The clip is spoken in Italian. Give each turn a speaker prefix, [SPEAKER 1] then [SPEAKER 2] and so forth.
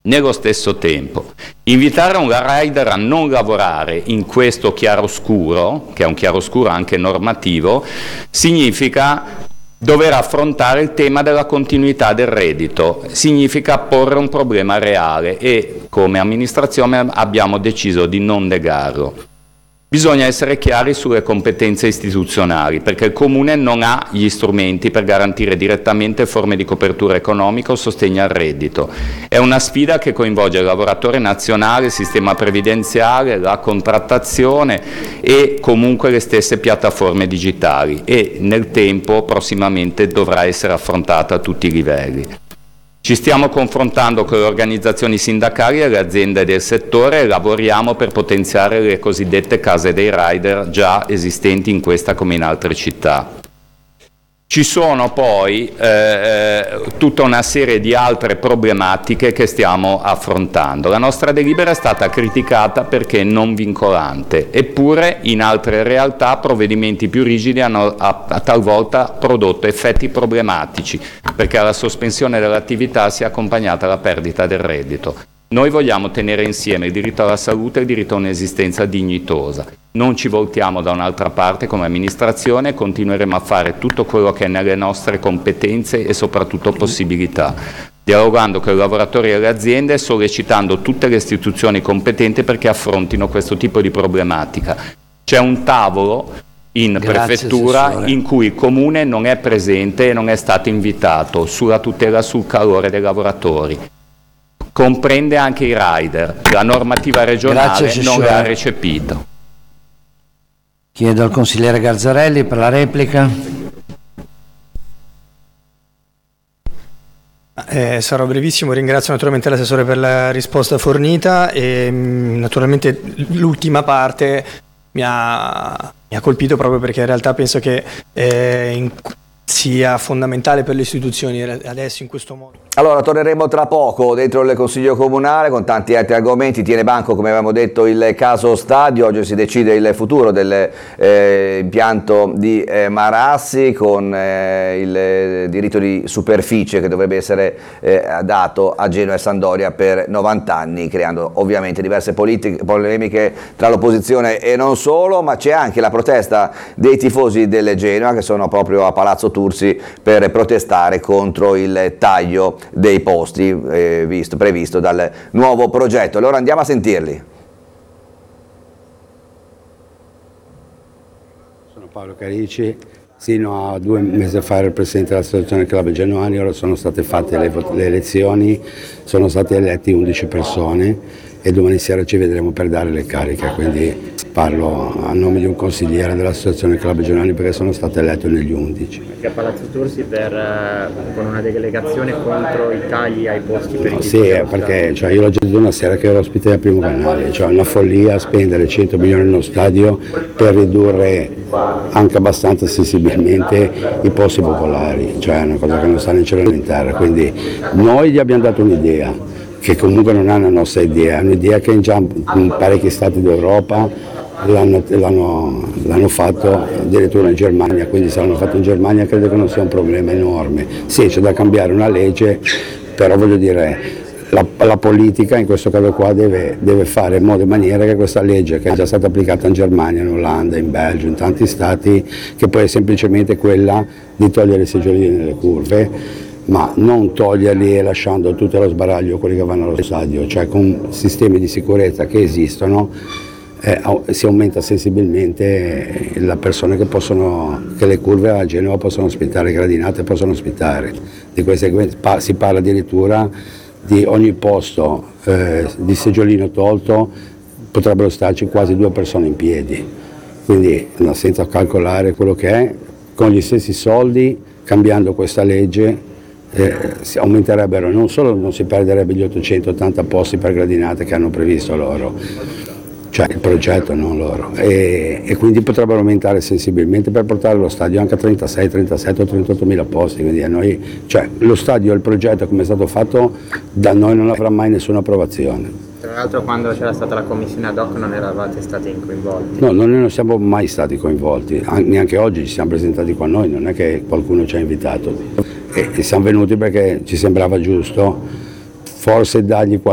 [SPEAKER 1] Nello stesso tempo, invitare un rider a non lavorare in questo chiaroscuro, che è un chiaroscuro anche normativo, significa dover affrontare il tema della continuità del reddito, significa porre un problema reale e come amministrazione abbiamo deciso di non negarlo. Bisogna essere chiari sulle competenze istituzionali, perché il Comune non ha gli strumenti per garantire direttamente forme di copertura economica o sostegno al reddito. È una sfida che coinvolge il lavoratore nazionale, il sistema previdenziale, la contrattazione e comunque le stesse piattaforme digitali e nel tempo prossimamente dovrà essere affrontata a tutti i livelli. Ci stiamo confrontando con le organizzazioni sindacali e le aziende del settore e lavoriamo per potenziare le cosiddette case dei rider già esistenti in questa come in altre città. Ci sono poi tutta una serie di altre problematiche che stiamo affrontando. La nostra delibera è stata criticata perché non vincolante, eppure in altre realtà provvedimenti più rigidi hanno talvolta prodotto effetti problematici, perché alla sospensione dell'attività si è accompagnata la perdita del reddito. Noi vogliamo tenere insieme il diritto alla salute e il diritto a un'esistenza dignitosa. Non ci voltiamo da un'altra parte come amministrazione e continueremo a fare tutto quello che è nelle nostre competenze e soprattutto possibilità, dialogando con i lavoratori e le aziende e sollecitando tutte le istituzioni competenti perché affrontino questo tipo di problematica. C'è un tavolo in prefettura assessore, in cui il Comune non è presente e non è stato invitato sulla tutela sul calore dei lavoratori. Comprende anche i rider, la normativa regionale non l'ha recepito.
[SPEAKER 2] Chiedo al consigliere Garzarelli per la replica.
[SPEAKER 3] Sarò brevissimo, ringrazio naturalmente l'assessore per la risposta fornita e naturalmente l'ultima parte mi ha colpito proprio perché in realtà penso che sia fondamentale per le istituzioni adesso in questo modo.
[SPEAKER 4] Allora torneremo tra poco dentro il Consiglio Comunale con tanti altri argomenti. Tiene banco, come avevamo detto, il caso Stadio. Oggi si decide il futuro dell'impianto di Marassi con il diritto di superficie che dovrebbe essere dato a Genova e Sampdoria per 90 anni, creando ovviamente diverse polemiche tra l'opposizione e non solo, ma c'è anche la protesta dei tifosi del Genoa che sono proprio a Palazzo Tursi per protestare contro il taglio dei posti previsto dal nuovo progetto. Allora andiamo a sentirli.
[SPEAKER 5] Sono Paolo Carici, sino a 2 mesi fa ero il presidente dell'Associazione Club Genuani. Ora sono state fatte le elezioni, sono state eletti 11 persone e domani sera ci vedremo per dare le cariche, quindi parlo a nome di un consigliere dell'Associazione Club Genuani perché sono stato eletto negli 11.
[SPEAKER 6] Perché a Palazzo Tursi con una delegazione contro i tagli ai posti per i
[SPEAKER 5] Sì, perché io l'ho già detto una sera che ero ospite del Primo Canale, cioè una follia spendere 100 milioni nello stadio per ridurre anche abbastanza sensibilmente i posti popolari, cioè è una cosa che non sta né in cielo né in terra, quindi noi gli abbiamo dato un'idea che comunque non è una nostra idea, è un'idea che già in parecchi stati d'Europa l'hanno fatto addirittura in Germania, quindi se l'hanno fatto in Germania credo che non sia un problema enorme. Sì, c'è da cambiare una legge, però voglio dire, la politica in questo caso qua deve fare in modo e maniera che questa legge, che è già stata applicata in Germania, in Olanda, in Belgio, in tanti stati, che poi è semplicemente quella di togliere i seggiolini nelle curve, ma non toglierli e lasciando tutto lo sbaraglio quelli che vanno allo stadio, cioè con sistemi di sicurezza che esistono si aumenta sensibilmente la persone che le curve a Genova possono ospitare, gradinate possono ospitare. Di queste si parla addirittura di ogni posto di seggiolino tolto potrebbero starci quasi 2 persone in piedi, quindi senza calcolare quello che è, con gli stessi soldi, cambiando questa legge, si aumenterebbero, non solo non si perderebbe gli 880 posti per gradinate che hanno previsto loro, cioè il progetto, non loro, e quindi potrebbero aumentare sensibilmente per portare lo stadio anche a 36, 37 o 38 mila posti, quindi a noi, cioè lo stadio, il progetto come è stato fatto, da noi non avrà mai nessuna approvazione.
[SPEAKER 6] Tra l'altro quando c'era stata la commissione ad hoc non eravate stati coinvolti?
[SPEAKER 5] No, noi non siamo mai stati coinvolti, neanche oggi ci siamo presentati qua noi, non è che qualcuno ci ha invitato. E siamo venuti perché ci sembrava giusto forse dargli